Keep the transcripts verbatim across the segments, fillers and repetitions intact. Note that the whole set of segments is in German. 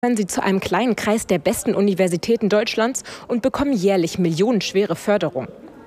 gehören sie zu einem kleinen Kreis der besten Universitäten Deutschlands und bekommen jährlich millionenschwere Förderung.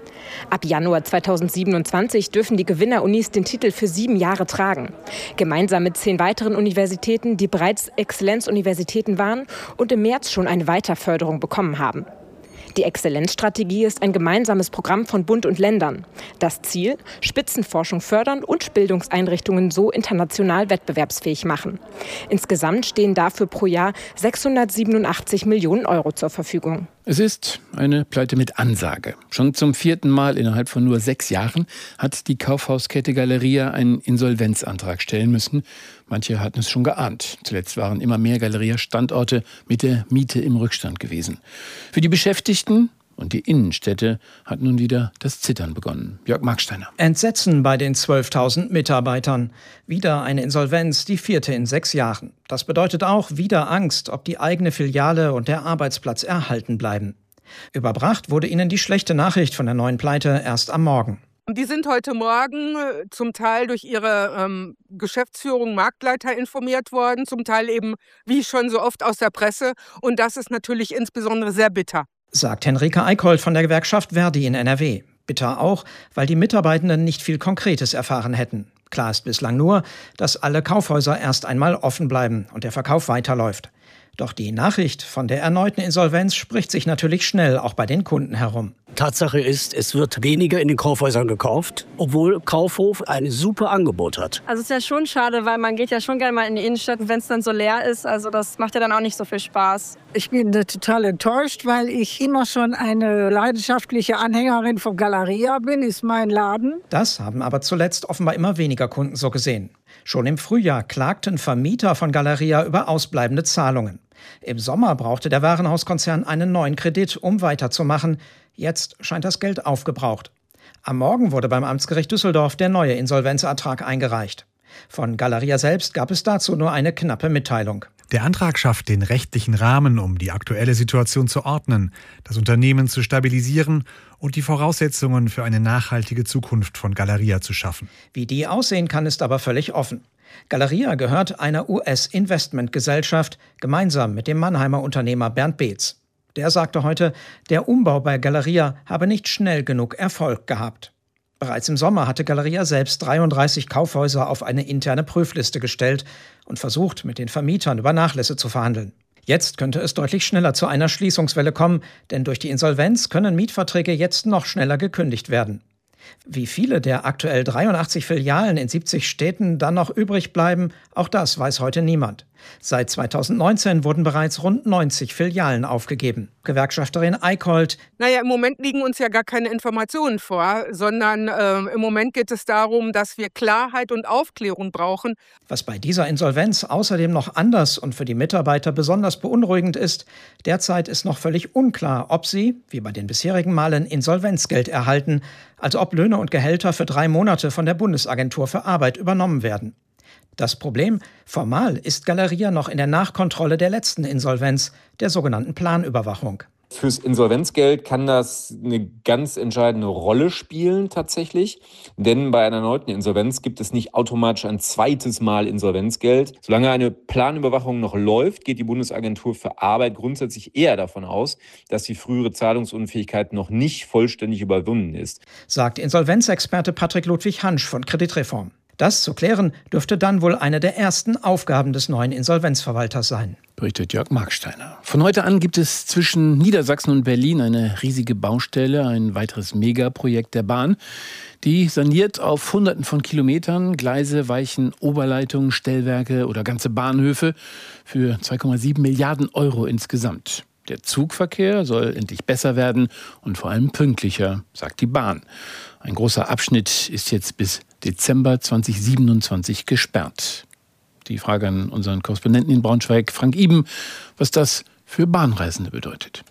Ab Januar zweitausendsiebenundzwanzig dürfen die Gewinner-Unis den Titel für sieben Jahre tragen. Gemeinsam mit zehn weiteren Universitäten, die bereits Exzellenzuniversitäten waren und im März schon eine Weiterförderung bekommen haben. Die Exzellenzstrategie ist ein gemeinsames Programm von Bund und Ländern. Das Ziel: Spitzenforschung fördern und Bildungseinrichtungen so international wettbewerbsfähig machen. Insgesamt stehen dafür pro Jahr sechshundertsiebenundachtzig Millionen Euro zur Verfügung. Es ist eine Pleite mit Ansage. Schon zum vierten Mal innerhalb von nur sechs Jahren hat die Kaufhauskette Galeria einen Insolvenzantrag stellen müssen. Manche hatten es schon geahnt. Zuletzt waren immer mehr Galeria-Standorte mit der Miete im Rückstand gewesen. Für die Beschäftigten und die Innenstädte hat nun wieder das Zittern begonnen. Jörg Marksteiner. Entsetzen bei den zwölftausend Mitarbeitern. Wieder eine Insolvenz, die vierte in sechs Jahren. Das bedeutet auch wieder Angst, ob die eigene Filiale und der Arbeitsplatz erhalten bleiben. Überbracht wurde ihnen die schlechte Nachricht von der neuen Pleite erst am Morgen. Die sind heute Morgen zum Teil durch ihre ähm, Geschäftsführung, Marktleiter informiert worden, zum Teil eben, wie schon so oft, aus der Presse. Und das ist natürlich insbesondere sehr bitter. Sagt Henrike Eickholt von der Gewerkschaft Verdi in N R W. Bitter auch, weil die Mitarbeitenden nicht viel Konkretes erfahren hätten. Klar ist bislang nur, dass alle Kaufhäuser erst einmal offen bleiben und der Verkauf weiterläuft. Doch die Nachricht von der erneuten Insolvenz spricht sich natürlich schnell auch bei den Kunden herum. Tatsache ist, es wird weniger in den Kaufhäusern gekauft, obwohl Kaufhof ein super Angebot hat. Also es ist ja schon schade, weil man geht ja schon gerne mal in die Innenstadt, wenn es dann so leer ist. Also das macht ja dann auch nicht so viel Spaß. Ich bin total enttäuscht, weil ich immer schon eine leidenschaftliche Anhängerin von Galeria bin, ist mein Laden. Das haben aber zuletzt offenbar immer weniger Kunden so gesehen. Schon im Frühjahr klagten Vermieter von Galeria über ausbleibende Zahlungen. Im Sommer brauchte der Warenhauskonzern einen neuen Kredit, um weiterzumachen. Jetzt scheint das Geld aufgebraucht. Am Morgen wurde beim Amtsgericht Düsseldorf der neue Insolvenzantrag eingereicht. Von Galeria selbst gab es dazu nur eine knappe Mitteilung. Der Antrag schafft den rechtlichen Rahmen, um die aktuelle Situation zu ordnen, das Unternehmen zu stabilisieren und die Voraussetzungen für eine nachhaltige Zukunft von Galeria zu schaffen. Wie die aussehen kann, ist aber völlig offen. Galeria gehört einer U S-Investmentgesellschaft, gemeinsam mit dem Mannheimer Unternehmer Bernd Beetz. Der sagte heute, der Umbau bei Galeria habe nicht schnell genug Erfolg gehabt. Bereits im Sommer hatte Galeria selbst dreiunddreißig Kaufhäuser auf eine interne Prüfliste gestellt und versucht, mit den Vermietern über Nachlässe zu verhandeln. Jetzt könnte es deutlich schneller zu einer Schließungswelle kommen, denn durch die Insolvenz können Mietverträge jetzt noch schneller gekündigt werden. Wie viele der aktuell dreiundachtzig Filialen in siebzig Städten dann noch übrig bleiben, auch das weiß heute niemand. Seit zweitausendneunzehn wurden bereits rund neunzig Filialen aufgegeben. Gewerkschafterin Eickholt: Naja, im Moment liegen uns ja gar keine Informationen vor, sondern äh, im Moment geht es darum, dass wir Klarheit und Aufklärung brauchen. Was bei dieser Insolvenz außerdem noch anders und für die Mitarbeiter besonders beunruhigend ist, derzeit ist noch völlig unklar, ob sie, wie bei den bisherigen Malen, Insolvenzgeld erhalten, also ob Löhne und Gehälter für drei Monate von der Bundesagentur für Arbeit übernommen werden. Das Problem: Formal ist Galeria noch in der Nachkontrolle der letzten Insolvenz, der sogenannten Planüberwachung. Fürs Insolvenzgeld kann das eine ganz entscheidende Rolle spielen tatsächlich. Denn bei einer erneuten Insolvenz gibt es nicht automatisch ein zweites Mal Insolvenzgeld. Solange eine Planüberwachung noch läuft, geht die Bundesagentur für Arbeit grundsätzlich eher davon aus, dass die frühere Zahlungsunfähigkeit noch nicht vollständig überwunden ist. Sagt Insolvenzexperte Patrick Ludwig Hansch von Kreditreform. Das zu klären, dürfte dann wohl eine der ersten Aufgaben des neuen Insolvenzverwalters sein. Berichtet Jörg Marksteiner. Von heute an gibt es zwischen Niedersachsen und Berlin eine riesige Baustelle, ein weiteres Megaprojekt der Bahn. Die saniert auf Hunderten von Kilometern Gleise, Weichen, Oberleitungen, Stellwerke oder ganze Bahnhöfe für zwei Komma sieben Milliarden Euro insgesamt. Der Zugverkehr soll endlich besser werden und vor allem pünktlicher, sagt die Bahn. Ein großer Abschnitt ist jetzt bis Dezember zweitausendsiebenundzwanzig gesperrt. Die Frage an unseren Korrespondenten in Braunschweig, Frank Iben, was das für Bahnreisende bedeutet.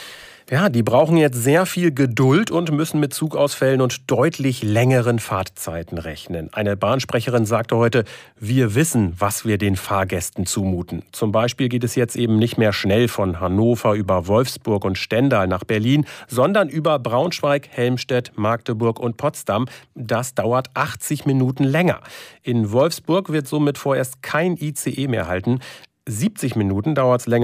Ja, die brauchen jetzt sehr viel Geduld und müssen mit Zugausfällen und deutlich längeren Fahrtzeiten rechnen. Eine Bahnsprecherin sagte heute, wir wissen, was wir den Fahrgästen zumuten. Zum Beispiel geht es jetzt eben nicht mehr schnell von Hannover über Wolfsburg und Stendal nach Berlin, sondern über Braunschweig, Helmstedt, Magdeburg und Potsdam. Das dauert achtzig Minuten länger. In Wolfsburg wird somit vorerst kein I C E mehr halten. siebzig Minuten dauert es länger